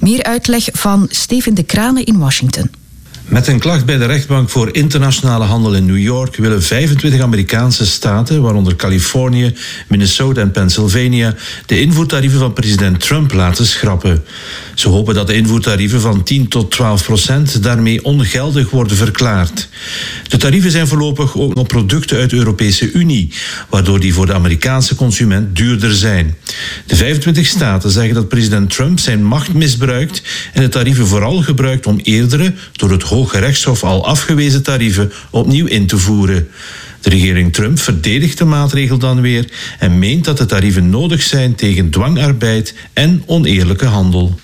Meer uitleg van Steven de Kranen in Washington. Met een klacht bij de rechtbank voor internationale handel in New York willen 25 Amerikaanse staten, waaronder Californië, Minnesota en Pennsylvania, de invoertarieven van president Trump laten schrappen. Ze hopen dat de invoertarieven van 10 tot 12% daarmee ongeldig worden verklaard. De tarieven zijn voorlopig ook op producten uit de Europese Unie, waardoor die voor de Amerikaanse consument duurder zijn. De 25 staten zeggen dat president Trump zijn macht misbruikt en de tarieven vooral gebruikt om eerdere, door het Hoge Rechtshof al afgewezen tarieven opnieuw in te voeren. De regering Trump verdedigt de maatregel dan weer en meent dat de tarieven nodig zijn tegen dwangarbeid en oneerlijke handel.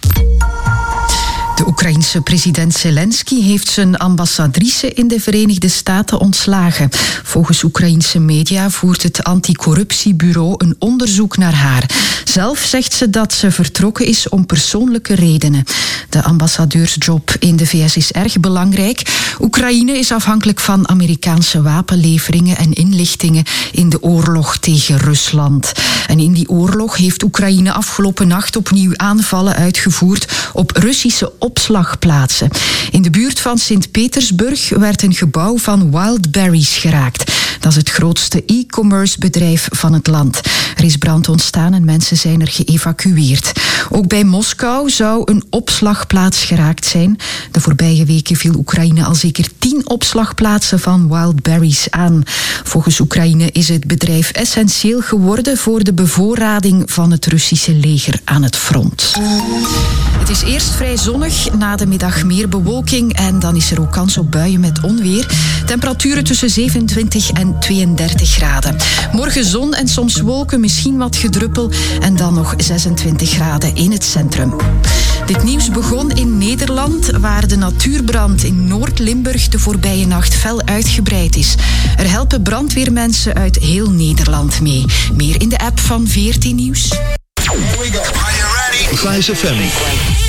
De Oekraïense president Zelensky heeft zijn ambassadrice in de Verenigde Staten ontslagen. Volgens Oekraïense media voert het anticorruptiebureau een onderzoek naar haar. Zelf zegt ze dat ze vertrokken is om persoonlijke redenen. De ambassadeursjob in de VS is erg belangrijk. Oekraïne is afhankelijk van Amerikaanse wapenleveringen en inlichtingen in de oorlog tegen Rusland. En in die oorlog heeft Oekraïne afgelopen nacht opnieuw aanvallen uitgevoerd op Russische opslagplaatsen. In de buurt van Sint-Petersburg werd een gebouw van Wildberries geraakt. Dat is het grootste e-commerce bedrijf van het land. Er is brand ontstaan en mensen zijn er geëvacueerd. Ook bij Moskou zou een opslagplaats geraakt zijn. De voorbije weken viel Oekraïne al zeker 10 opslagplaatsen van Wildberries aan. Volgens Oekraïne is het bedrijf essentieel geworden voor de bevoorrading van het Russische leger aan het front. Het is eerst vrij zonnig, na de middag meer bewolking en dan is er ook kans op buien met onweer. Temperaturen tussen 27 en 32 graden. Morgen zon en soms wolken, misschien wat gedruppel en dan nog 26 graden in het centrum. Dit nieuws begon in Nederland, waar de natuurbrand in Noord-Limburg de voorbije nacht fel uitgebreid is. Er helpen brandweermensen uit heel Nederland mee. Meer in de app van VRT Nieuws. Here we go. Are you ready? Vice FM.